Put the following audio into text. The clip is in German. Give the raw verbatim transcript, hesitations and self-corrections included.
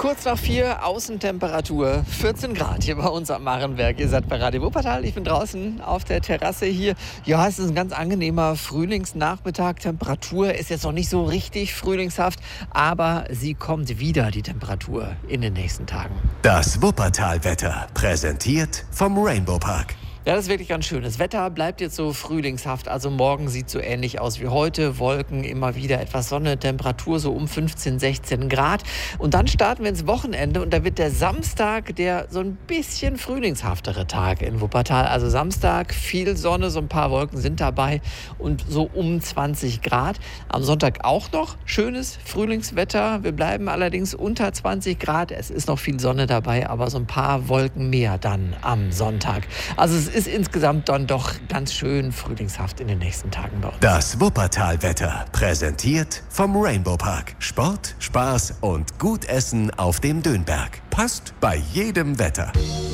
Kurz nach vier, Außentemperatur vierzehn Grad hier bei uns am Marenberg. Ihr seid bei Radio Wuppertal, ich bin draußen auf der Terrasse hier. Ja, es ist ein ganz angenehmer Frühlingsnachmittag. Temperatur ist jetzt noch nicht so richtig frühlingshaft, aber sie kommt wieder, die Temperatur, in den nächsten Tagen. Das Wuppertal-Wetter, präsentiert vom Rainbow Park. Ja, das ist wirklich ganz schön. Das Wetter bleibt jetzt so frühlingshaft. Also morgen sieht so ähnlich aus wie heute. Wolken, immer wieder etwas Sonne, Temperatur so um fünfzehn, sechzehn Grad. Und dann starten wir ins Wochenende und da wird der Samstag der so ein bisschen frühlingshaftere Tag in Wuppertal. Also Samstag viel Sonne, so ein paar Wolken sind dabei und so um zwanzig Grad. Am Sonntag auch noch schönes Frühlingswetter. Wir bleiben allerdings unter zwanzig Grad. Es ist noch viel Sonne dabei, aber so ein paar Wolken mehr dann am Sonntag. Also es ist insgesamt dann doch ganz schön frühlingshaft in den nächsten Tagen bei uns. Das Wuppertal-Wetter, präsentiert vom Rainbow Park. Sport, Spaß und gut Essen auf dem Dönberg. Passt bei jedem Wetter.